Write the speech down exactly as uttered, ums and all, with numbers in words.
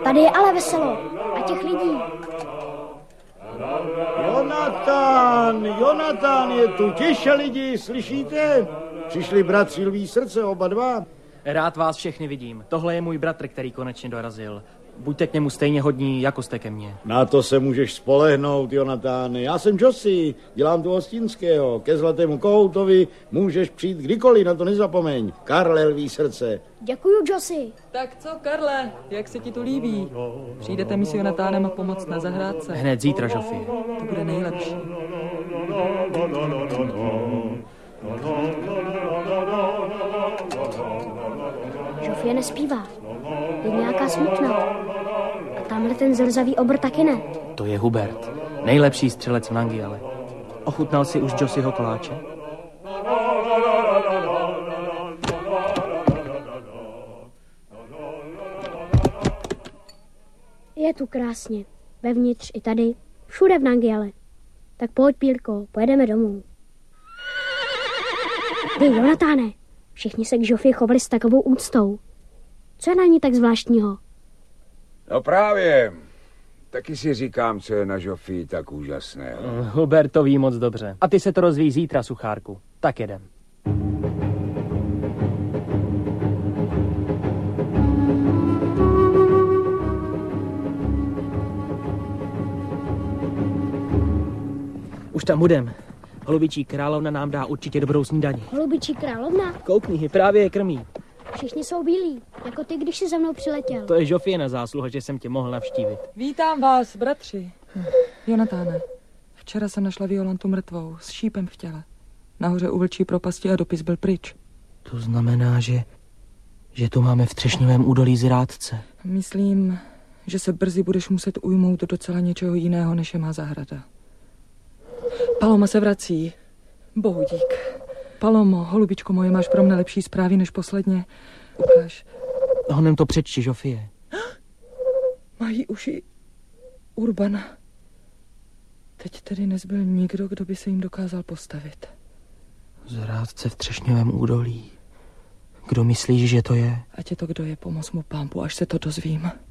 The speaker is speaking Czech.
Tady je ale veselo. A těch lidí. Jonatan, Jonatan je tu. Tiše lidi, slyšíte? Přišli bratři Lví srdce, oba dva. Rád vás všechny vidím. Tohle je můj bratr, který konečně dorazil. Buďte k němu stejně hodní, jako jste ke mně. Na to se můžeš spolehnout, Jonatáne. Já jsem Josi, dělám tu hostinského. Ke zlatému kohoutovi můžeš přijít kdykoliv, na to nezapomeň. Karle Lví srdce. Děkuju, Josi. Tak co, Karle, jak se ti tu líbí? Přijdete mi s Jonatánem a pomoct na zahrádce? Hned zítra, Žofie. To bude nejlepší. Žofie nespívá. Je nějaká smutná. A tamhle ten zrzavý obr taky ne. To je Hubert, nejlepší střelec v Nangiale. Ochutnal si už Josiho koláče? Je tu krásně. Vevnitř i tady. Všude v Nangiale. Tak pojď, Pílko, pojedeme domů. Ty, Jonatáne, všichni se k Žofii chovali s takovou úctou. Co je na ní tak zvláštního? No právě. Taky si říkám, co je na Žofii tak úžasné. Hubert to ví moc dobře. A ty se to rozvíjí zítra, Suchárku. Tak jedem. Už tam budem. Holubičí královna nám dá určitě dobrou snídani. Holubičí královna? Koukni, právě je krmí. Všichni jsou bílí, jako ty, když jsi za mnou přiletěl. To je Žofie zásluha, že jsem tě mohl navštívit. Vítám vás, bratři. Jonatáne, včera jsem našla Violantu mrtvou, s šípem v těle. Nahoře u vlčí propasti a dopis byl pryč. To znamená, že, že tu máme v Třešňovém údolí zrádce. Myslím, že se brzy budeš muset ujmout docela něčeho jiného, než je má zahrada. Paloma se vrací. Bohu dík. Palomo, holubičko moje, máš pro mne lepší zprávy než posledně. Ukáž. Honem to přečti, Žofie. Mají uši Urbana. Teď tedy nezbyl nikdo, kdo by se jim dokázal postavit. Zrádce v Třešňovém údolí. Kdo myslíš, že to je? Ať je to, kdo je, pomoz mu, Pámpu, až se to dozvím.